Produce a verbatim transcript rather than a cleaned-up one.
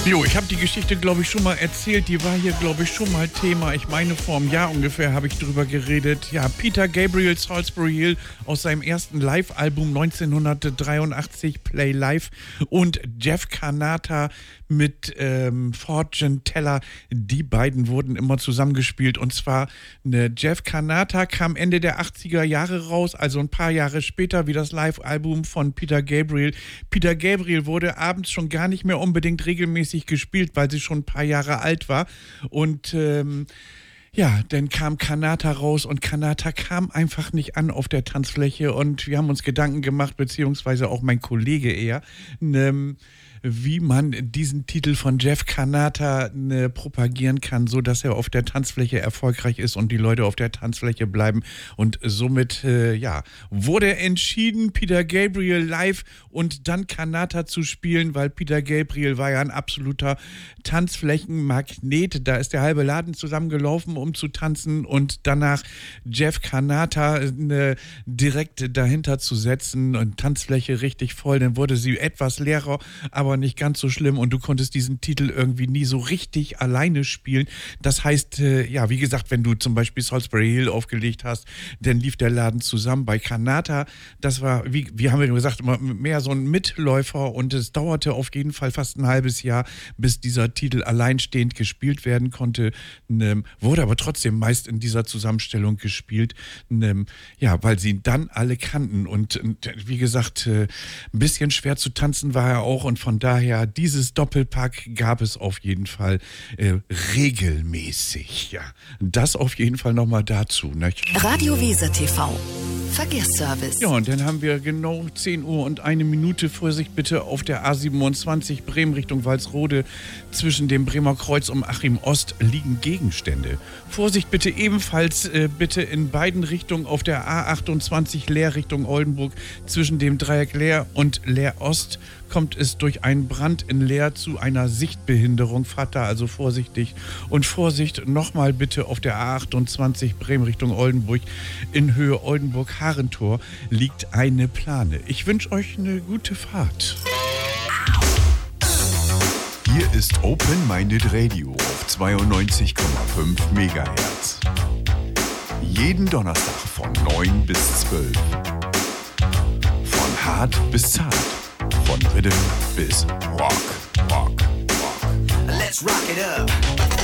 Jo, ich habe die Geschichte, glaube ich, schon mal erzählt. Die war hier, glaube ich, schon mal Thema. Ich meine, vor einem Jahr ungefähr habe ich drüber geredet. Ja, Peter Gabriel, Salisbury Hill aus seinem ersten Live-Album neunzehnhundertdreiundachtzig, Play Live, und Jeff Kanata mit ähm, Fortune Teller. Die beiden wurden immer zusammengespielt. Und zwar, ne, Jeff Kanata kam Ende der achtziger Jahre raus, also ein paar Jahre später wie das Live-Album von Peter Gabriel. Peter Gabriel wurde abends schon gar nicht mehr unbedingt regelmäßig gespielt, weil sie schon ein paar Jahre alt war. Und ähm, ja, dann kam Kanata raus und Kanata kam einfach nicht an auf der Tanzfläche und wir haben uns Gedanken gemacht, beziehungsweise auch mein Kollege eher, ähm, wie man diesen Titel von Jeff Kanata ne, propagieren kann, so dass er auf der Tanzfläche erfolgreich ist und die Leute auf der Tanzfläche bleiben. Und somit, äh, ja, wurde entschieden, Peter Gabriel live und dann Kanata zu spielen, weil Peter Gabriel war ja ein absoluter Tanzflächenmagnet. Da ist der halbe Laden zusammengelaufen, um zu tanzen, und danach Jeff Kanata ne, direkt dahinter zu setzen und Tanzfläche richtig voll. Dann wurde sie etwas leerer, aber nicht ganz so schlimm, und du konntest diesen Titel irgendwie nie so richtig alleine spielen. Das heißt, äh, ja, wie gesagt, wenn du zum Beispiel Salisbury Hill aufgelegt hast, dann lief der Laden zusammen. Bei Kanata, das war, wie, wie haben wir gesagt, immer mehr so ein Mitläufer, und es dauerte auf jeden Fall fast ein halbes Jahr, bis dieser Titel alleinstehend gespielt werden konnte. Ne, wurde aber trotzdem meist in dieser Zusammenstellung gespielt, ne, ja, weil sie ihn dann alle kannten, und, und wie gesagt, äh, ein bisschen schwer zu tanzen war er auch, und von daher, dieses Doppelpack gab es auf jeden Fall äh, regelmäßig. Ja, das auf jeden Fall nochmal dazu. Ne? Radio Weser T V. Verkehrsservice. Ja, und dann haben wir genau zehn Uhr und eine Minute. Vorsicht bitte auf der A siebenundzwanzig Bremen Richtung Walsrode. Zwischen dem Bremer Kreuz und Achim Ost liegen Gegenstände. Vorsicht bitte ebenfalls äh, bitte in beiden Richtungen auf der A achtundzwanzig Leer Richtung Oldenburg. Zwischen dem Dreieck Leer und Leer Ost kommt es durch einen Brand in Leer zu einer Sichtbehinderung. Fahrt da also vorsichtig. Und Vorsicht nochmal bitte auf der A achtundzwanzig Bremen Richtung Oldenburg. In Höhe Oldenburg-Harentor liegt eine Plane. Ich wünsche euch eine gute Fahrt. Hier ist Open Minded Radio auf zweiundneunzig Komma fünf Megahertz. Jeden Donnerstag von neun bis zwölf. Von hart bis zart. Von Rhythm bis Rock, Rock, Rock. Let's rock it up.